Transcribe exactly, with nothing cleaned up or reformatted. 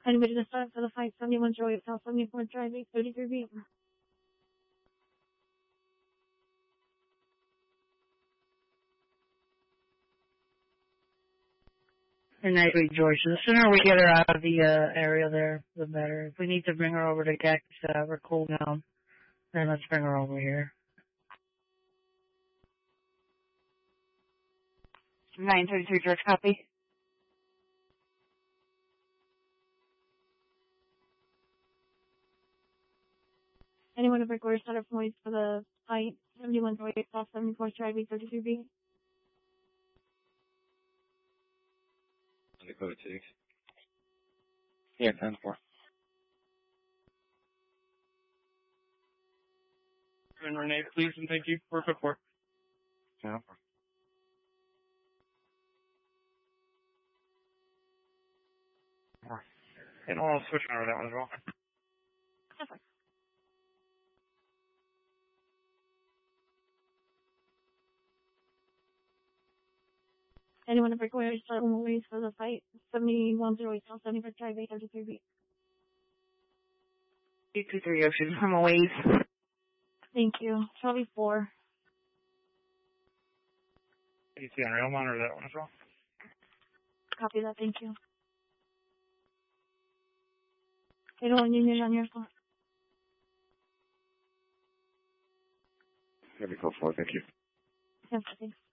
Anybody to start for the fight, seventy-one oh eight South seventy-fourth Drive, eight thirty-three B. And Nightly George. The sooner we get her out of the uh, area there, the better. If we need to bring her over to Cactus to have her cool down, then let's bring her over here. nine thirty-three George, copy. Anyone to break order set up noise for the fight, seventy-one oh eight South seventy-fourth Drive, eight thirty-three B. Code six. Yeah, ten four. And Renee, please, and thank you. Work up for. ten four. And I'll switch over that one as well. Perfect. Anyone to break order set up noise for the fight, seventy-one oh eight South seventy-fourth Drive, eight thirty-three B. two two three Ocean from a ways. Thank you. Charlie four. You see on rail monitor that one as well. Copy that, thank you. Anyone Union on your phone? Heavy code four, thank you. Yes, thanks.